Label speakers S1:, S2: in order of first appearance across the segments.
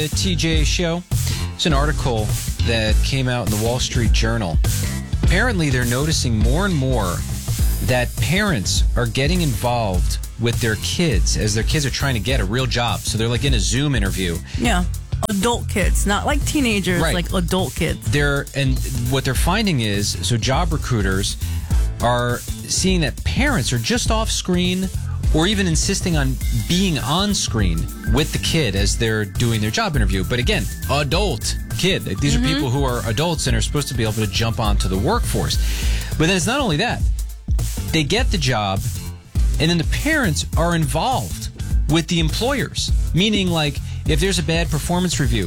S1: The TJ Show. It's an article that came out in the Wall Street Journal. Apparently, they're noticing more and more that parents are getting involved with their kids as their kids are trying to get a real job. So they're like in a Zoom interview.
S2: Yeah. Adult kids, not like teenagers,
S1: Right.
S2: like adult kids.
S1: And what they're finding is, so job recruiters are seeing that parents are just off screen or even insisting on being on screen with the kid as they're doing their job interview. But again, adult kid. These are people who are adults and are supposed to be able to jump onto the workforce. But then it's not only that. They get the job, and then the parents are involved with the employers. Meaning, like, if there's a bad performance review,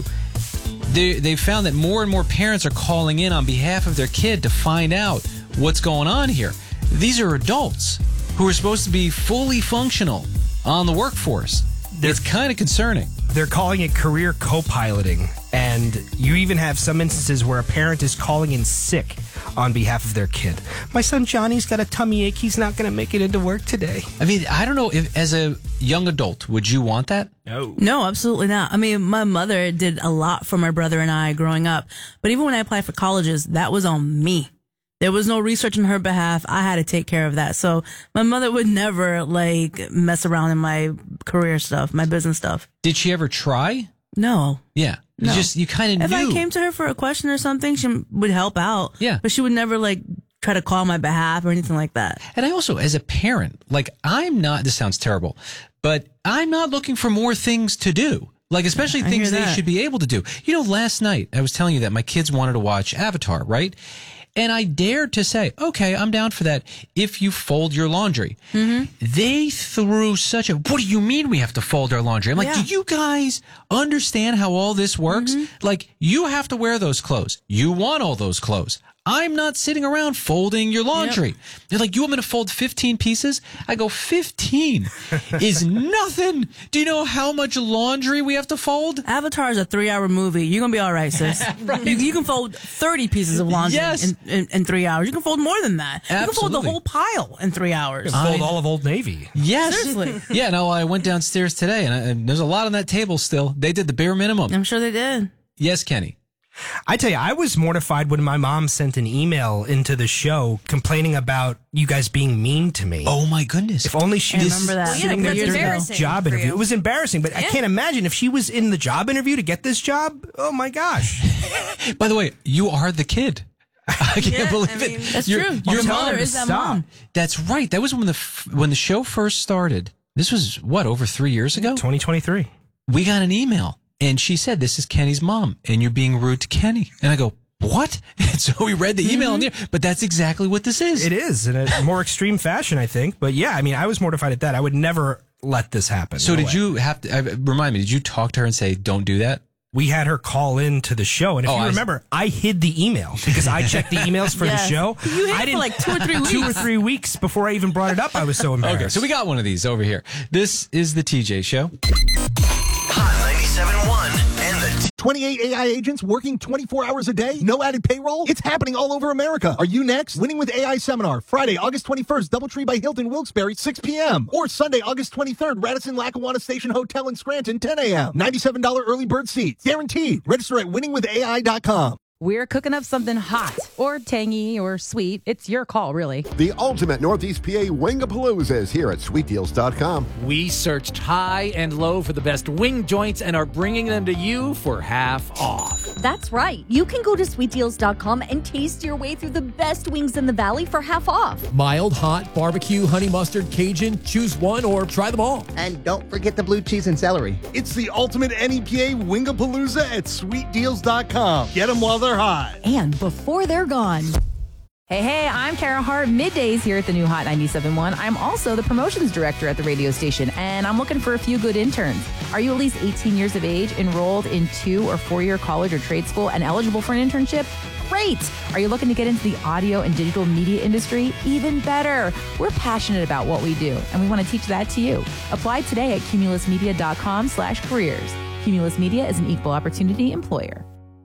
S1: they've found that more and more parents are calling in on behalf of their kid to find out what's going on here. These are adults who are supposed to be fully functional on the workforce. It's kind of concerning.
S3: They're calling it career co-piloting, and you even have some instances where a parent is calling in sick on behalf of their kid. My son Johnny's got a tummy ache. He's not going to make it into work today.
S1: I mean, I don't know if as a young adult, would you want that?
S2: No, absolutely not. I mean, my mother did a lot for my brother and I growing up. But even when I applied for colleges, that was on me. There was no research on her behalf. I had to take care of that. So my mother would never mess around in my career stuff, my business stuff.
S1: Did she ever try?
S2: No.
S1: Yeah.
S2: No.
S1: You kind of knew.
S2: If I came to her for a question or something, she would help out.
S1: Yeah.
S2: But she would never try to call on my behalf or anything like that.
S1: And I also, as a parent, I'm not, this sounds terrible, but I'm not looking for more things to do. Especially things they should be able to do. You know, last night I was telling you that my kids wanted to watch Avatar, right? And I dared to say, okay, I'm down for that if you fold your laundry. Mm-hmm. They threw such a, what do you mean we have to fold our laundry? I'm like, do you guys understand how all this works? Mm-hmm. You have to wear those clothes. You want all those clothes. I'm not sitting around folding your laundry. Yep. They're like, you want me to fold 15 pieces? I go, 15 is nothing. Do you know how much laundry we have to fold?
S2: Avatar is a 3-hour movie. You're going to be all right, sis. Right. You can fold 30 pieces of laundry in 3 hours. You can fold more than that.
S1: Absolutely.
S2: You can fold the whole pile in 3 hours.
S3: You can fold all of Old Navy.
S1: Yes.
S2: Seriously.
S1: Yeah, no, I went downstairs today, and there's a lot on that table still. They did the bare minimum.
S2: I'm sure they did.
S1: Yes, Kenny.
S3: I tell you, I was mortified when my mom sent an email into the show complaining about you guys being mean to me.
S1: Oh, my goodness.
S3: If only she was
S2: remember that.
S3: sitting there during the job interview.
S4: you.
S3: It was embarrassing, but I can't imagine if she was in the job interview to get this job. Oh, my gosh.
S1: By the way, you are the kid. I can't believe it.
S2: That's
S1: Your
S2: true.
S1: Your
S2: Your
S1: mother
S2: mother is that mom.
S1: That's right. That was when the show first started. This was, over 3 years ago?
S3: 2023.
S1: We got an email. And she said, this is Kenny's mom, and you're being rude to Kenny. And I go, what? And so we read the email in there, but that's exactly what this is.
S3: It is, in a more extreme fashion, I think. But yeah, I mean, I was mortified at that. I would never let this happen.
S1: So did you have to, remind me, did you talk to her and say, don't do that?
S3: We had her call in to the show. And if you remember, I hid the email because I checked the emails for the show.
S2: You hid it for 2 or 3 weeks.
S3: 2 or 3 weeks before I even brought it up. I was so embarrassed.
S1: Okay, so we got one of these over here. This is the TJ Show.
S5: Hot 97.1 and the
S6: 28 AI agents working 24 hours a day? No added payroll? It's happening all over America. Are you next? Winning with AI seminar, Friday, August 21st, Doubletree by Hilton, Wilkes-Barre, 6 p.m. Or Sunday, August 23rd, Radisson Lackawanna Station Hotel in Scranton, 10 a.m. $97 early bird seats. Guaranteed. Register at winningwithai.com.
S4: We're cooking up something hot or tangy or sweet. It's your call, really.
S7: The ultimate Northeast PA Wingapalooza is here at sweetdeals.com.
S8: We searched high and low for the best wing joints and are bringing them to you for half off.
S9: That's right. You can go to sweetdeals.com and taste your way through the best wings in the valley for half off.
S8: Mild, hot, barbecue, honey mustard, Cajun, choose one or try them all.
S10: And don't forget the blue cheese and celery.
S6: It's the ultimate NEPA Wingapalooza at sweetdeals.com. Get them while they're hot.
S4: And before they're gone. Hey, I'm Kara Hart, middays here at the new Hot 97.1. I'm also the promotions director at the radio station, and I'm looking for a few good interns. Are you at least 18 years of age, enrolled in 2 or 4-year college or trade school, and eligible for an internship? Great! Are you looking to get into the audio and digital media industry? Even better! We're passionate about what we do, and we want to teach that to you. Apply today at cumulusmedia.com/careers. Cumulus Media is an equal opportunity employer.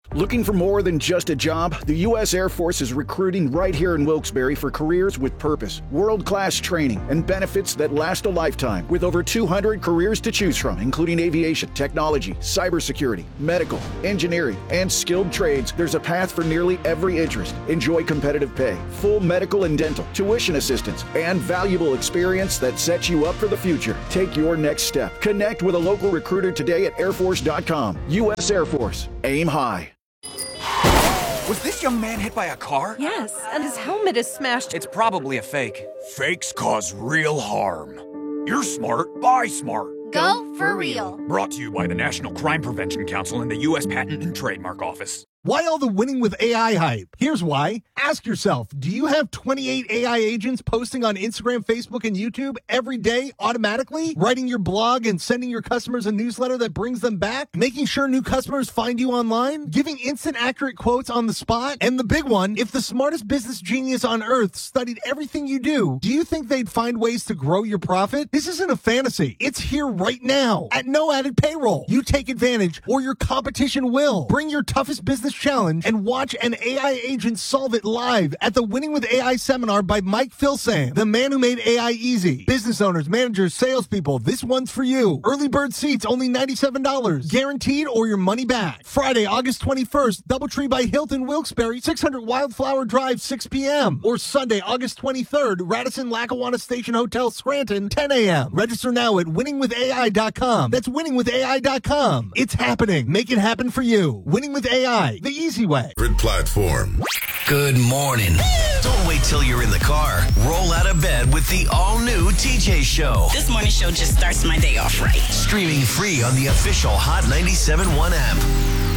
S11: Looking for more than just a job? The U.S. Air Force is recruiting right here in Wilkes-Barre for careers with purpose, world-class training, and benefits that last a lifetime. With over 200 careers to choose from, including aviation, technology, cybersecurity, medical, engineering, and skilled trades, there's a path for nearly every interest. Enjoy competitive pay, full medical and dental, tuition assistance, and valuable experience that sets you up for the future. Take your next step. Connect with a local recruiter today at airforce.com. U.S. Air Force. Aim high.
S12: Was this young man hit by a car?
S13: Yes, and his helmet is smashed.
S12: It's probably a fake. Fakes cause real harm. You're smart. Buy smart.
S14: Go for real.
S12: Brought to you by the National Crime Prevention Council and the U.S. Patent and Trademark Office.
S6: Why all the winning with AI hype? Here's why. Ask yourself, do you have 28 AI agents posting on Instagram, Facebook, and YouTube every day automatically? Writing your blog and sending your customers a newsletter that brings them back? Making sure new customers find you online? Giving instant accurate quotes on the spot? And the big one, if the smartest business genius on earth studied everything you do you think they'd find ways to grow your profit? This isn't a fantasy. It's here right now at no added payroll. You take advantage or your competition will. Bring your toughest business challenge and watch an AI agent solve it live at the Winning with AI seminar by Mike Filsaime, the man who made AI easy. Business owners, managers, salespeople, this one's for you. Early bird seats only $97, guaranteed or your money back. Friday, August 21st, Doubletree by Hilton, Wilkes-Barre, 600 Wildflower Drive, 6 p.m. Or Sunday, August 23rd, Radisson Lackawanna Station Hotel, Scranton, 10 a.m. Register now at winningwithai.com. That's winningwithai.com. It's happening. Make it happen for you. Winning with AI, the easy way.
S5: Grid platform. Good morning. Don't wait till you're in the car. Roll out of bed with the all-new TJ Show.
S15: This morning show just starts my day off right.
S5: Streaming free on the official Hot 97.1 app.